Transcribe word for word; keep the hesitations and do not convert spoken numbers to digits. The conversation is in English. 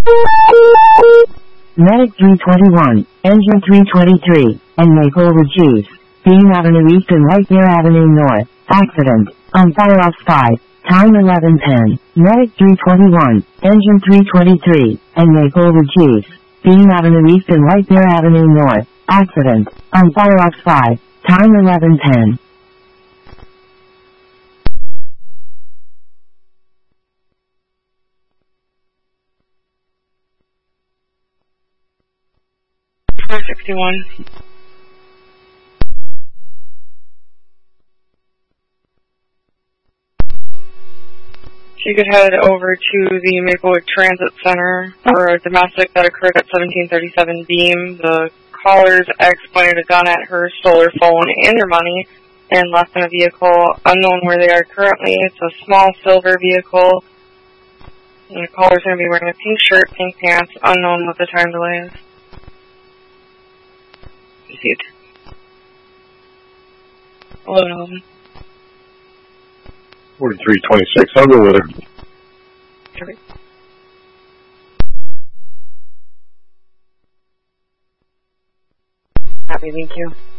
Medic three twenty-one, Engine three twenty-three, and Maple Ridge, Beam Avenue East and White Bear Avenue North. Accident. On fire off five. Time eleven ten. Medic three twenty-one, Engine three twenty-three, and Maple Ridge, Beam Avenue East and White Bear Avenue North. Accident. On fire off five. Time eleven ten. four sixty-one. You could head over to the Maplewood Transit Center for a domestic that occurred at seventeen thirty-seven Beam. The caller's ex pointed a gun at her, stole her phone and her money, and left in a vehicle unknown where they are currently. It's a small silver vehicle. And the caller's going to be wearing a pink shirt, pink pants, unknown what the time delay is. Received. eleven eleven. forty-three twenty-six, I'll go with her. Okay. Happy, thank you.